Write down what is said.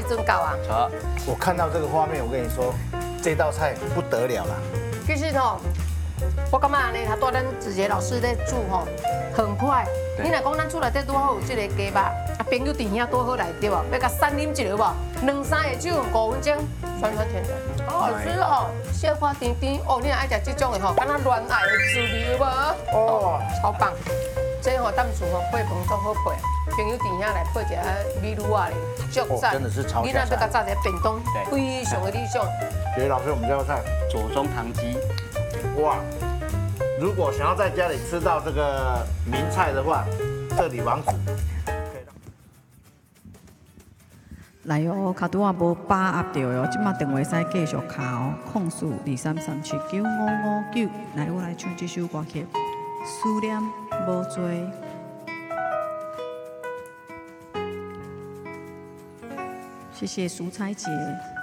准够啊。 好， 我看到这个画面，我跟你说，这道菜不得了啦。 其实吼，我感觉安尼，他带咱子杰老师在煮吼，很快。你若讲咱厝内底拄好有这个鸡肉，啊朋友伫遐拄好来对吧？要甲三啉一个无，2、3个酒5分钟，酸酸甜甜，好好吃哦，小花甜甜哦，你若爱食这种的吼，敢若恋爱的滋味有无？哦，超棒！这吼淡厝吼配饭都好配，朋友伫遐来配一下米卤啊咧，足赞！ 真的是超你若要甲炸一个便当， 对非常的理想。 觉老师，我们这道菜， 左宗棠鸡， 哇！如果想要在家里吃到这个名菜的话，这里网址。 来哦，卡拄啊无把握到哦，即马电话使继续敲哦，0423379559。来，我来唱这首歌曲，思念无多。谢谢苏彩姐。